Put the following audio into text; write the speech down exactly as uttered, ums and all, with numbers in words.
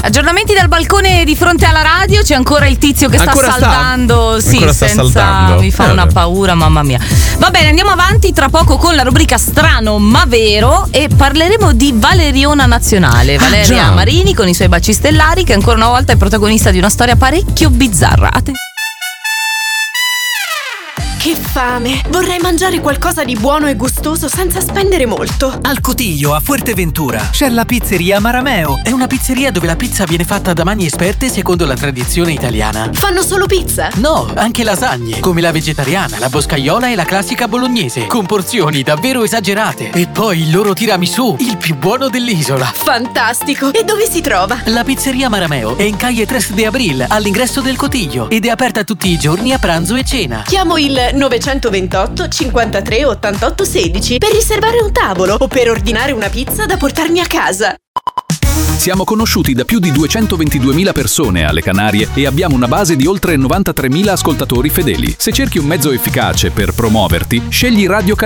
Aggiornamenti dal balcone di fronte alla radio. C'è ancora il tizio che sta Ancora sta? saltando. Sì, Ancora sta senza. saltando. Mi fa Eh, una vabbè. paura, mamma mia. Va bene, andiamo avanti tra poco con la rubrica Strano ma vero e parleremo di Valeriona Nazionale. Valeria già. Marini con i suoi baci stellari, che ancora una volta è protagonista di una storia parecchio bizzarra. Atten- Che fame! Vorrei mangiare qualcosa di buono e gustoso senza spendere molto. Al Cotiglio, a Fuerteventura, c'è la pizzeria Marameo. È una pizzeria dove la pizza viene fatta da mani esperte secondo la tradizione italiana. Fanno solo pizza? No, anche lasagne, come la vegetariana, la boscaiola e la classica bolognese, con porzioni davvero esagerate. E poi il loro tiramisù, il più buono dell'isola. Fantastico! E dove si trova? La pizzeria Marameo è in calle tres de Abril, all'ingresso del Cotiglio, ed è aperta tutti i giorni a pranzo e cena. Chiamo il novecentoventotto cinquantatré ottantotto sedici per riservare un tavolo o per ordinare una pizza da portarmi a casa. Siamo conosciuti da più di duecentoventiduemila persone alle Canarie e abbiamo una base di oltre novantatremila ascoltatori fedeli. Se cerchi un mezzo efficace per promuoverti, scegli Radio Canaria.